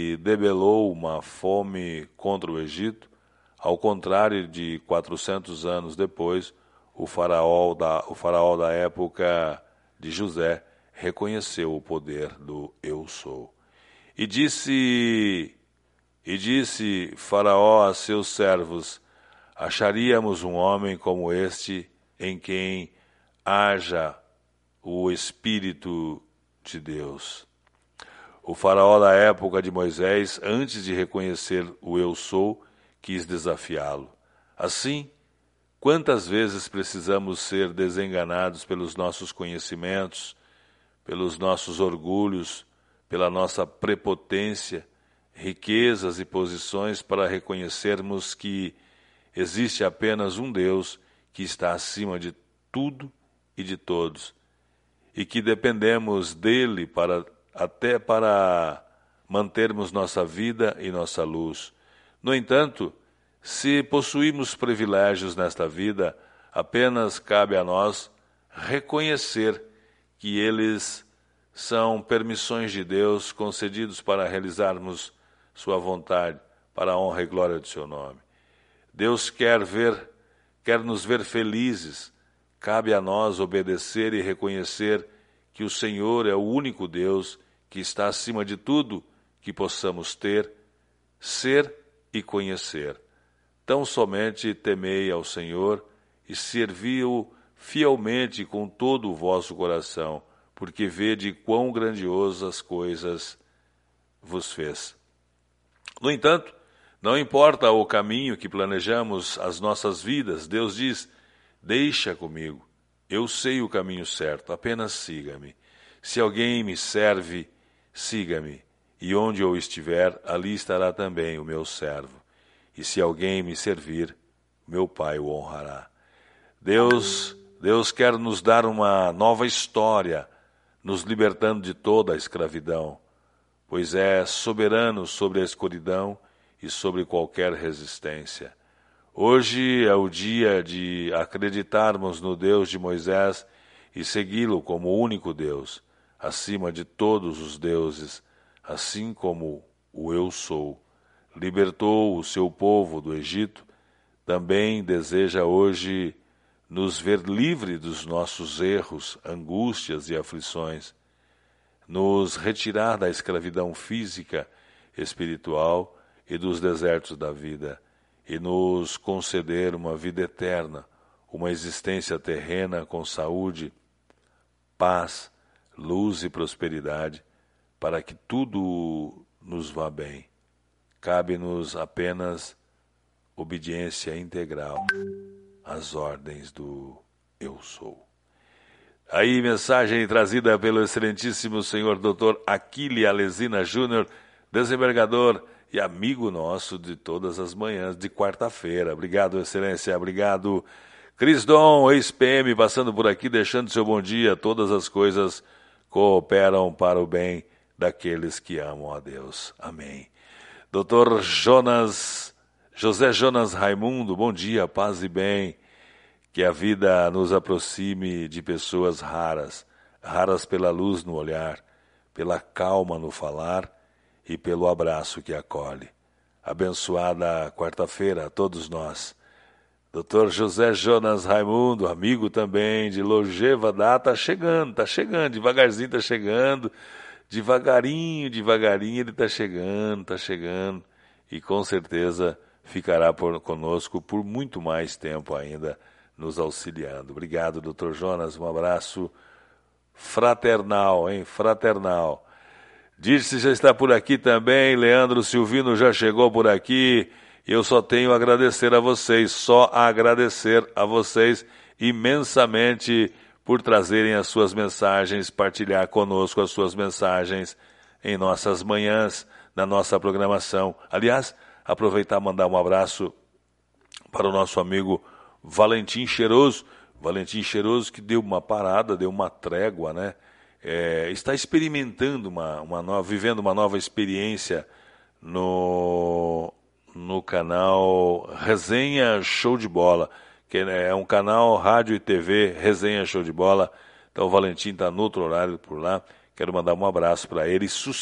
debelou uma fome contra o Egito, ao contrário de 400 anos depois, o faraó da época de José reconheceu o poder do Eu Sou. E disse Faraó a seus servos: acharíamos um homem como este em quem haja o Espírito de Deus. O faraó da época de Moisés, antes de reconhecer o Eu Sou, quis desafiá-lo. Assim, quantas vezes precisamos ser desenganados pelos nossos conhecimentos, pelos nossos orgulhos, pela nossa prepotência, riquezas e posições para reconhecermos que existe apenas um Deus que está acima de tudo e de todos, e que dependemos dele até para mantermos nossa vida e nossa luz. No entanto, se possuímos privilégios nesta vida, apenas cabe a nós reconhecer que eles são permissões de Deus concedidos para realizarmos sua vontade, para a honra e glória do seu nome. Deus quer nos ver felizes. Cabe a nós obedecer e reconhecer que o Senhor é o único Deus que está acima de tudo que possamos ter, ser e conhecer. Tão somente temei ao Senhor e servi-o fielmente com todo o vosso coração, porque vede quão grandiosas coisas vos fez. No entanto, não importa o caminho que planejamos as nossas vidas, Deus diz: deixa comigo, eu sei o caminho certo, apenas siga-me. Se alguém me serve, siga-me, e onde eu estiver, ali estará também o meu servo. E se alguém me servir, meu Pai o honrará. Deus quer nos dar uma nova história, nos libertando de toda a escravidão, pois é soberano sobre a escuridão e sobre qualquer resistência. Hoje é o dia de acreditarmos no Deus de Moisés e segui-lo como o único Deus, acima de todos os deuses, assim como o Eu Sou libertou o seu povo do Egito, também deseja hoje nos ver livre dos nossos erros, angústias e aflições, nos retirar da escravidão física, espiritual e dos desertos da vida, e nos conceder uma vida eterna, uma existência terrena com saúde, paz, luz e prosperidade, para que tudo nos vá bem. Cabe-nos apenas obediência integral às ordens do Eu Sou. Aí, mensagem trazida pelo excelentíssimo senhor Dr. Aquile Alesina Júnior, desembargador e amigo nosso de todas as manhãs de quarta-feira. Obrigado, excelência, obrigado. Cris Dom, ex-PM, passando por aqui, deixando seu bom dia. Todas as coisas cooperam para o bem daqueles que amam a Deus. Amém. Dr. José Jonas Raimundo, bom dia, paz e bem. Que a vida nos aproxime de pessoas raras pela luz no olhar, pela calma no falar e pelo abraço que acolhe. Abençoada quarta-feira a todos nós. Dr. José Jonas Raimundo, amigo também de longeva data, tá chegando, devagarzinho tá chegando, devagarinho ele tá chegando, e com certeza ficará conosco por muito mais tempo ainda, nos auxiliando. Obrigado, Dr. Jonas, um abraço fraternal, fraternal. Dirce já está por aqui também, Leandro Silvino já chegou por aqui. Eu só tenho a agradecer a vocês, imensamente por trazerem as suas mensagens, partilhar conosco as suas mensagens em nossas manhãs, na nossa programação. Aliás, aproveitar e mandar um abraço para o nosso amigo Valentim Cheiroso, que deu uma parada, deu uma trégua, né? Está experimentando vivendo uma nova experiência no canal Resenha Show de Bola, que é um canal rádio e TV, Resenha Show de Bola. Então o Valentim está no outro horário por lá. Quero mandar um abraço para ele.